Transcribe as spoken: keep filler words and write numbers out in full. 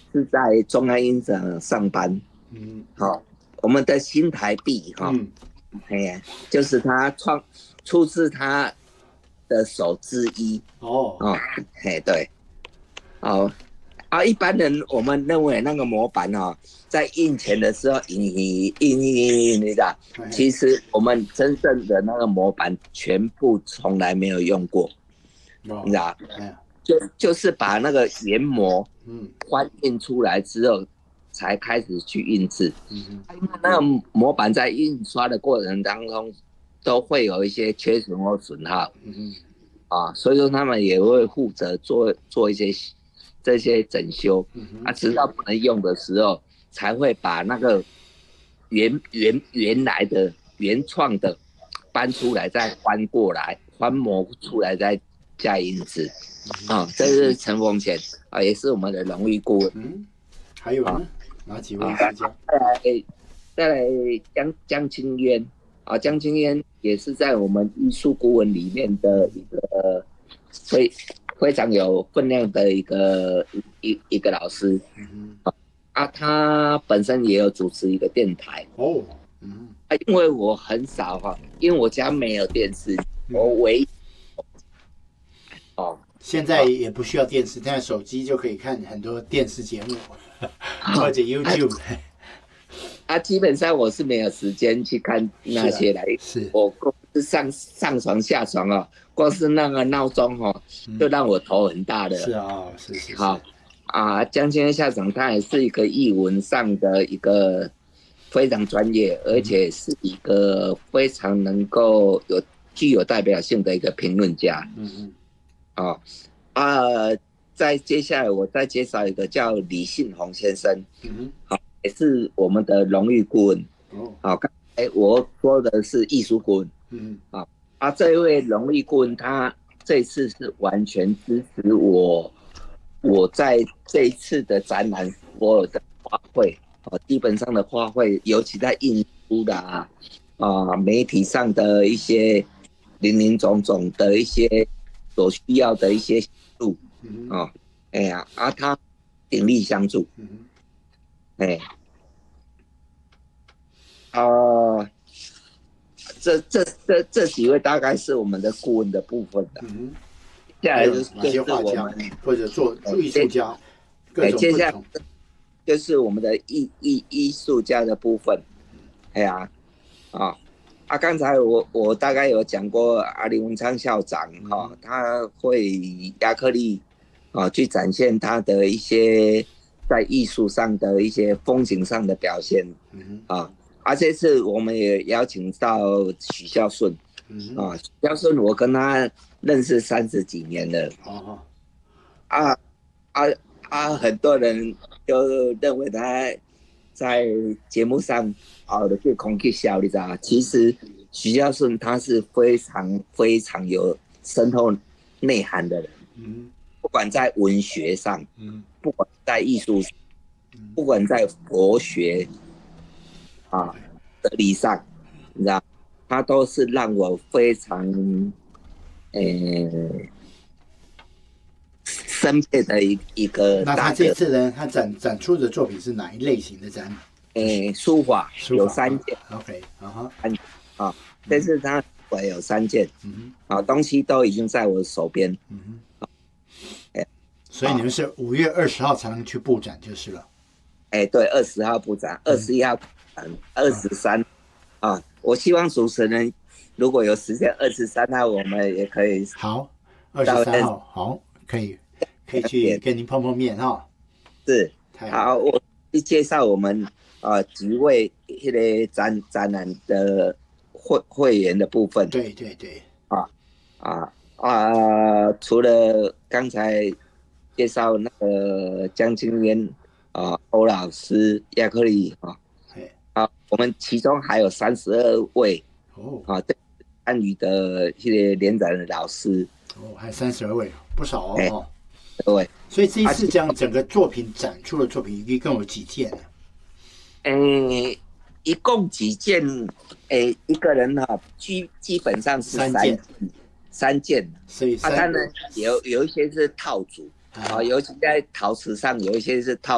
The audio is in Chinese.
是在中央印厂上班。嗯，好、哦，我们的新台币哈，嗯，哎呀，就是他创出自他的手之一。哦哦，嘿，对，哦。啊，一般人我们认为那个模板哦，在印钱的时候印印印印印，你知道，其实我们真正的那个模板全部从来没有用过，哦、你知道，就就是把那个原模嗯翻印出来之后，才开始去印制。嗯，因为那个模板在印刷的过程当中，都会有一些缺损或损耗。嗯啊，所以说他们也会负责做做一些。这些整修，啊，直到不能用的时候，才会把那个原原原来的原创的搬出来，再翻过来，翻模出来，再加印制。啊、哦，这是陈凤乾啊，也是我们的荣誉顾问。嗯， 还有呢？啊、哪几位艺术家？ 再来，再来江江清渊啊，江清渊也是在我们艺术顾问里面的一个非。非常有分量的一个一一个老师，嗯、啊，他本身也有主持一个电台哦，嗯，啊，因为我很少哈，因为我家没有电视，嗯、我唯一哦，现在也不需要电视，现在手机就可以看很多电视节目或者 YouTube。 啊，基本上我是没有时间去看那些来，是、啊、我光是上上床下床哦，光是那个闹钟哦，嗯、就让我头很大的。 是啊，是是是。 好啊，江清渊校长他也是一个艺文上的一个非常专业，而且是一个非常能够有具有代表性的一个评论家。嗯嗯。啊啊，再接下来我再介绍一个叫李信宏先生。嗯好。也是我们的荣誉顾问。哦，好，刚才我说的是艺术顾问。嗯，好，啊，这一位荣誉顾问，他这次是完全支持我，我在这一次的展览所有的花卉，哦，基本上的花卉，尤其在印书的啊，啊，媒体上的一些林林总总的一些所需要的一些协助，嗯，哦，哎呀，啊，他鼎力相助。嗯。哎，啊、呃，这这这这几位大概是我们的顾问的部分的。嗯， 接下来就是哪些画家或者做艺术家，各种不同。接下来就是我们的艺艺艺术家的部分。哎呀，啊啊，刚才我我大概有讲过，阿林文昌校长哈、嗯，他会以亚克力啊去展现他的一些。在艺术上的一些风景上的表现。嗯、啊，而、啊、这次我们也邀请到许孝顺。嗯、啊，许孝顺我跟他认识三十几年了。哦，啊啊啊！很多人就认为他在节目上啊的去空气笑，你知道吗？其实许孝顺他是非常非常有深厚内涵的人。嗯。不管在文学上，嗯，不管在艺术，嗯、不管在佛学啊、哲理上，你知道，他都是让我非常，呃，深佩的一一个大哥。 那他这次呢？他展展出的作品是哪一类型的展？ 诶，书法有三件。 OK， 啊哈， 啊，这次他有三件，嗯啊，东西都已经在我手边。嗯哼。 所以你们是五月二十号才能去布展就是了。 哎，对，二十号布展，二十一号布展，二十三啊。我希望主持人如果有时间，二十三号我们也可以。 好，二十三号好，可以可以去跟您碰碰面哈、哦。 是，好，我去介绍我们啊几位那个展展览的会会员的部分。 对对对。 啊啊啊！除了刚才。介绍那个江清渊啊、欧老师、亚克力啊，啊，我们其中还有三十二位哦啊参与的一些联展的老师哦，还三十二位，不少哦。 欸、对， 所以这一次这样整个作品展出的作品一共有几件呢？ 诶、欸，一共几件？诶、欸，一个人哈、啊，基基本上是三件，三件。 所以啊，当然有有一些是套组。啊，尤其在陶瓷上有一些是套